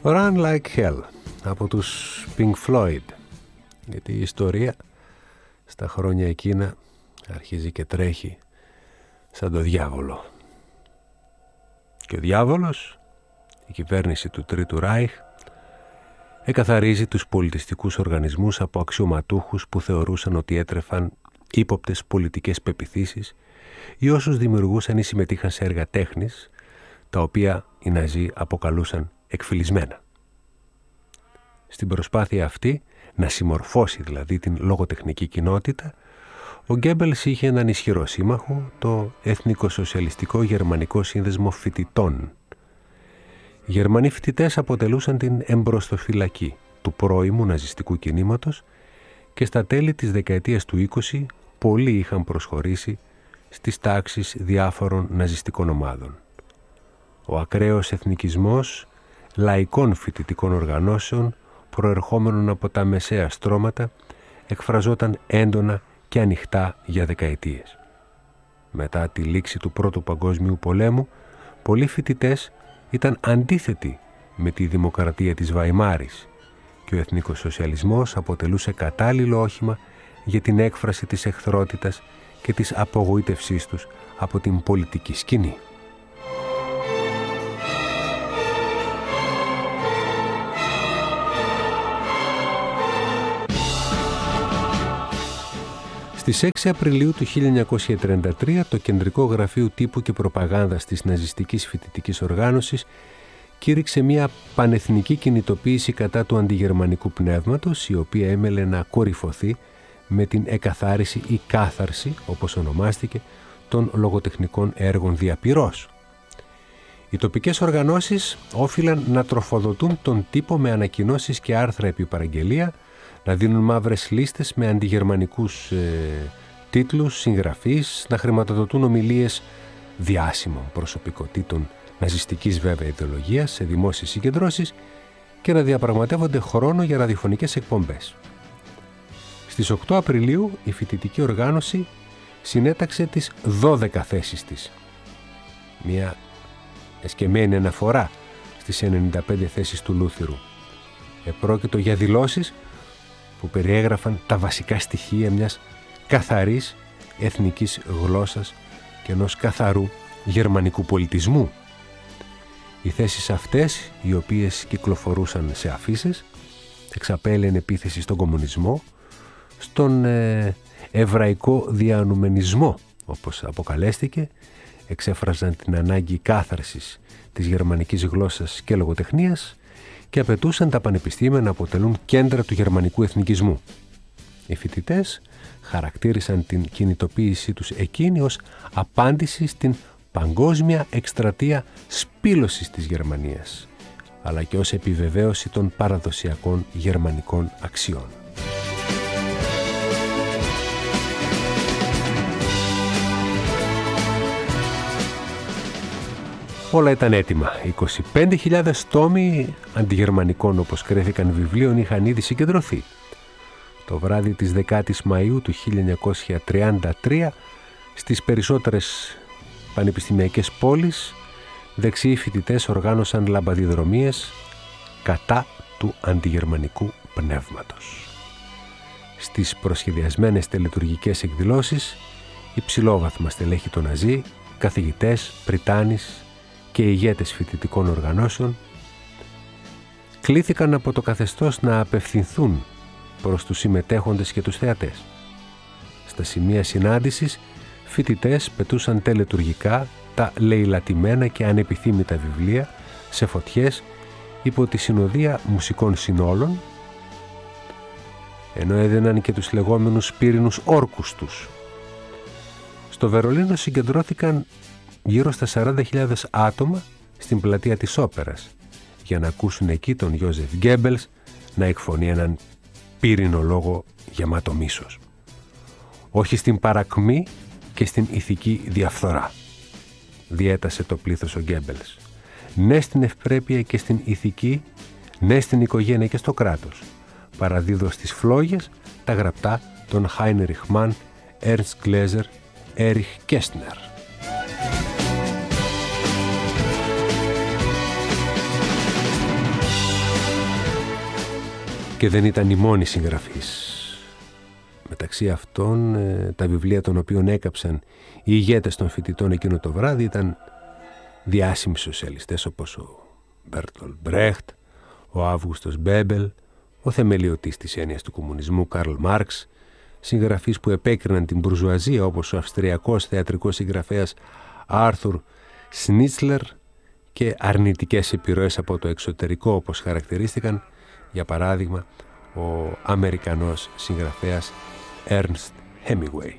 Run Like Hell από τους Pink Floyd, γιατί η ιστορία στα χρόνια εκείνα αρχίζει και τρέχει σαν το διάβολο. Και ο διάβολος, η κυβέρνηση του Τρίτου Ράιχ, εκαθαρίζει τους πολιτιστικούς οργανισμούς από αξιωματούχους που θεωρούσαν ότι έτρεφαν ύποπτες πολιτικές πεποιθήσεις ή όσους δημιουργούσαν ή συμμετείχαν σε έργα τέχνης, τα οποία οι Ναζί αποκαλούσαν εκφυλισμένα. Στην προσπάθεια αυτή, να συμμορφώσει δηλαδή την λογοτεχνική κοινότητα, ο Γκέμπελς είχε έναν ισχυρό σύμμαχο, το Εθνικοσοσιαλιστικό Γερμανικό Σύνδεσμο Φοιτητών. Οι Γερμανοί φοιτητές αποτελούσαν την εμπροστοφυλακή του πρώιμου ναζιστικού κινήματος και στα τέλη της δεκαετίας του 20 πολλοί είχαν προσχωρήσει στις τάξεις διάφορων ναζιστικών ομάδων. Ο ακραίος εθνικισμός λαϊκών φοιτητικών οργανώσεων προερχόμενων από τα μεσαία στρώματα εκφραζόταν έντονα και ανοιχτά για δεκαετίες. Μετά τη λήξη του Πρώτου Παγκόσμιου Πολέμου, πολλοί φοιτητές ήταν αντίθετοι με τη δημοκρατία της Βαϊμάρης και ο εθνικοσοσιαλισμός αποτελούσε κατάλληλο όχημα για την έκφραση της εχθρότητας και της απογοήτευσής τους από την πολιτική σκηνή. Στις 6 Απριλίου του 1933, το Κεντρικό Γραφείο Τύπου και Προπαγάνδας της Ναζιστικής Φοιτητικής Οργάνωσης κήρυξε μια πανεθνική κινητοποίηση κατά του αντιγερμανικού πνεύματος, η οποία έμελε να κορυφωθεί με την εκαθάριση ή κάθαρση, όπως ονομάστηκε, των λογοτεχνικών έργων διαπυρός. Οι τοπικές οργανώσεις όφυλαν να τροφοδοτούν τον τύπο με ανακοινώσεις και άρθρα επί παραγγελία, να δίνουν μαύρες λίστες με αντιγερμανικούς τίτλους, συγγραφείς, να χρηματοδοτούν ομιλίες διάσημων προσωπικότητων ναζιστικής βέβαια ιδεολογίας σε δημόσιες συγκεντρώσεις και να διαπραγματεύονται χρόνο για ραδιοφωνικές εκπομπές. Στις 8 Απριλίου η φοιτητική οργάνωση συνέταξε τις 12 θέσεις της. Μια εσκεμμένη αναφορά στις 95 θέσεις του Λούθυρου. Επρόκειτο για δηλώσεις που περιέγραφαν τα βασικά στοιχεία μιας καθαρής εθνικής γλώσσας και ενός καθαρού γερμανικού πολιτισμού. Οι θέσεις αυτές, οι οποίες κυκλοφορούσαν σε αφίσες, εξαπέλυαν επίθεση στον κομμουνισμό, στον εβραϊκό διανουμενισμό, όπως αποκαλέστηκε, εξέφραζαν την ανάγκη κάθαρσης της γερμανικής γλώσσας και λογοτεχνίας και απαιτούσαν τα πανεπιστήμια να αποτελούν κέντρα του γερμανικού εθνικισμού. Οι φοιτητές χαρακτήρισαν την κινητοποίησή τους εκείνη ως απάντηση στην παγκόσμια εκστρατεία σπήλωσης της Γερμανίας, αλλά και ως επιβεβαίωση των παραδοσιακών γερμανικών αξιών. Όλα ήταν έτοιμα. 25.000 τόμοι αντιγερμανικών, όπως κρέθηκαν, βιβλίων είχαν ήδη συγκεντρωθεί. Το βράδυ της 10ης Μαΐου του 1933, στις περισσότερες πανεπιστημιακές πόλεις, δεξιοί φοιτητές οργάνωσαν λαμπαδιδρομίες κατά του αντιγερμανικού πνεύματος. Στις προσχεδιασμένες τελετουργικές εκδηλώσεις, υψηλόβαθμα στελέχη των Ναζί, καθηγητές, πριτάνης και ηγέτες φοιτητικών οργανώσεων κλήθηκαν από το καθεστώς να απευθυνθούν προς τους συμμετέχοντες και τους θεατές. Στα σημεία συνάντησης, φοιτητές πετούσαν τελετουργικά τα λεηλατημένα και ανεπιθύμητα βιβλία σε φωτιές υπό τη συνοδεία μουσικών συνόλων, ενώ έδιναν και τους λεγόμενους πύρινους όρκους τους. Στο Βερολίνο συγκεντρώθηκαν γύρω στα 40.000 άτομα στην πλατεία της Όπερας για να ακούσουν εκεί τον Ιόζεφ Γκέμπελς να εκφωνεί έναν πύρινο λόγο γεμάτο μίσος. Όχι στην παρακμή και στην ηθική διαφθορά, διέτασε το πλήθος ο Γκέμπελς. Ναι στην ευπρέπεια και στην ηθική, ναι στην οικογένεια και στο κράτος. Παραδίδω στις φλόγες τα γραπτά των Χάινριχ Μαν, Έρνστ Γκλέζερ, Έριχ Κέστνερ. και δεν ήταν η μόνη συγγραφής. Μεταξύ αυτών, τα βιβλία των οποίων έκαψαν οι ηγέτες των φοιτητών εκείνο το βράδυ ήταν διάσημοι σοσιαλιστές όπως ο Μπέρτολτ Μπρέχτ, ο Αύγουστος Μπέμπελ, ο θεμελιωτής της έννοιας του κομμουνισμού Καρλ Μάρξ, συγγραφείς που επέκριναν την μπουρζουαζία όπως ο αυστριακός θεατρικός συγγραφέας Άρθουρ Σνίτσλερ και αρνητικές επιρροές από το εξωτερικό όπως χαρακτηρίστηκαν, για παράδειγμα, ο Αμερικανός συγγραφέας Ernst Hemingway.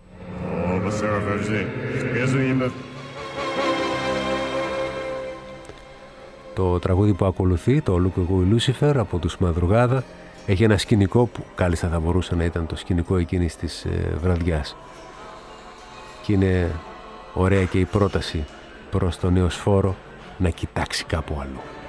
Το τραγούδι που ακολουθεί, το Look Away Lucifer από τους Μαδρουγάδα, έχει ένα σκηνικό που κάλλιστα θα μπορούσε να ήταν το σκηνικό εκείνης της βραδιάς. Και είναι ωραία και η πρόταση προς τον νεοσφόρο να κοιτάξει κάπου αλλού.